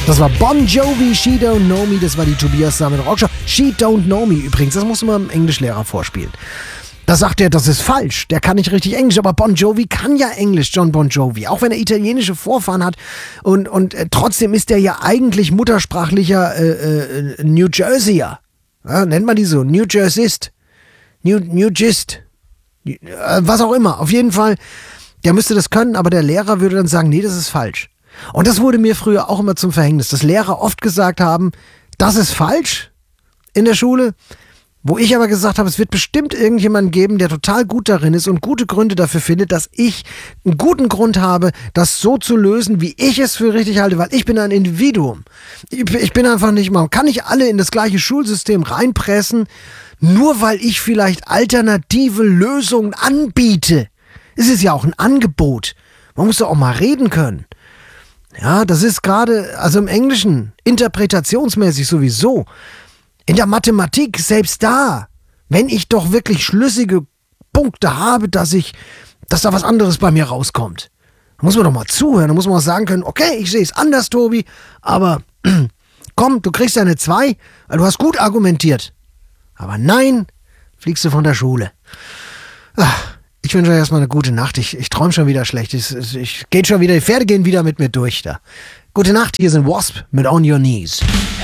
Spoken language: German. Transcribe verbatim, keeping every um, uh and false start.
Das war Bon Jovi, She Don't Know Me. Das war die Tobias Sammet Rockshow. She Don't Know Me übrigens. Das muss man dem Englischlehrer vorspielen. Da sagt er, das ist falsch. Der kann nicht richtig Englisch. Aber Bon Jovi kann ja Englisch, John Bon Jovi. Auch wenn er italienische Vorfahren hat. Und, und äh, trotzdem ist er ja eigentlich muttersprachlicher äh, äh, New Jerseyer. Ja, nennt man die so? New Jerseyst. New, New Gist. Äh, was auch immer. Auf jeden Fall, der müsste das können. Aber der Lehrer würde dann sagen, nee, das ist falsch. Und das wurde mir früher auch immer zum Verhängnis, dass Lehrer oft gesagt haben, das ist falsch in der Schule, wo ich aber gesagt habe, es wird bestimmt irgendjemanden geben, der total gut darin ist und gute Gründe dafür findet, dass ich einen guten Grund habe, das so zu lösen, wie ich es für richtig halte, weil ich bin ein Individuum. Ich bin einfach nicht, man kann nicht alle in das gleiche Schulsystem reinpressen, nur weil ich vielleicht alternative Lösungen anbiete. Es ist ja auch ein Angebot. Man muss doch auch mal reden können. Ja, das ist gerade, also im Englischen, interpretationsmäßig sowieso. In der Mathematik, selbst da, wenn ich doch wirklich schlüssige Punkte habe, dass ich, dass da was anderes bei mir rauskommt. Da muss man doch mal zuhören, da muss man auch sagen können, okay, ich sehe es anders, Tobi, aber komm, du kriegst eine zwei, weil du hast gut argumentiert. Aber nein, fliegst du von der Schule. Ach. Ich wünsche euch erstmal eine gute Nacht. Ich, ich träume schon wieder schlecht. Ich, ich geht schon wieder, die Pferde gehen wieder mit mir durch da. Gute Nacht, hier sind Wasp mit On Your Knees.